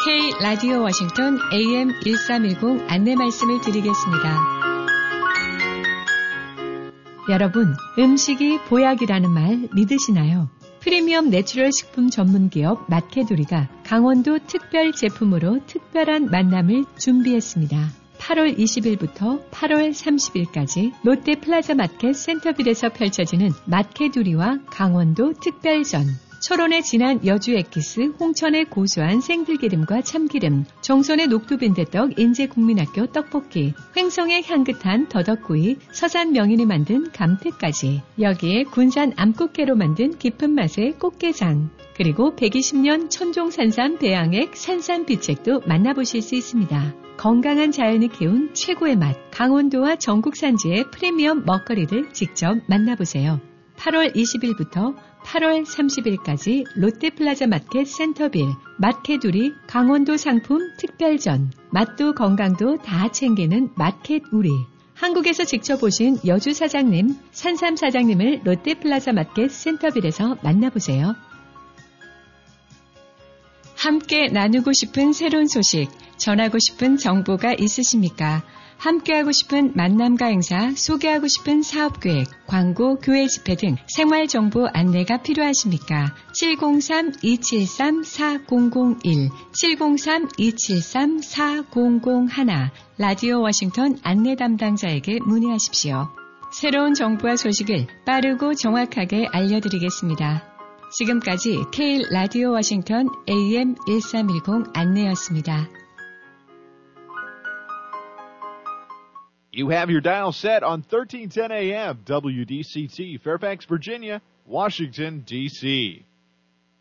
K 라디오 워싱턴 AM 1310 안내 말씀을 드리겠습니다. 여러분, 음식이 보약이라는 말 믿으시나요? 프리미엄 내추럴 식품 전문 기업 마케두리가 강원도 특별 제품으로 특별한 만남을 준비했습니다. 8월 20일부터 8월 30일까지 롯데 플라자 마켓 센터빌에서 펼쳐지는 마케두리와 강원도 특별전. 철원의 진한 여주 엑기스, 홍천의 고소한 생들기름과 참기름, 정선의 녹두빈대떡, 인제국민학교 떡볶이, 횡성의 향긋한 더덕구이, 서산 명인이 만든 감태까지, 여기에 군산 암꽃게로 만든 깊은 맛의 꽃게장, 그리고 120년 천종산삼 배양액 산삼비책도 만나보실 수 있습니다. 건강한 자연이 키운 최고의 맛, 강원도와 전국 산지의 프리미엄 먹거리를 직접 만나보세요. 8월 20일부터 8월 30일까지 롯데플라자 마켓 센터빌, 마켓우리 강원도 상품 특별전, 맛도 건강도 다 챙기는 마켓우리. 한국에서 직접 오신 여주 사장님, 산삼 사장님을 롯데플라자 마켓 센터빌에서 만나보세요. 함께 나누고 싶은 새로운 소식, 전하고 싶은 정보가 있으십니까? 함께하고 싶은 만남과 행사, 소개하고 싶은 사업계획, 광고, 교회 집회 등 생활정보 안내가 필요하십니까? 703-273-4001, 703-273-4001, 라디오 워싱턴 안내 담당자에게 문의하십시오. 새로운 정보와 소식을 빠르고 정확하게 알려드리겠습니다. 지금까지 K 라디오 워싱턴 AM 1310 안내였습니다. You have your dial set on 1310 AM, WDCT, Fairfax, Virginia, Washington, D.C.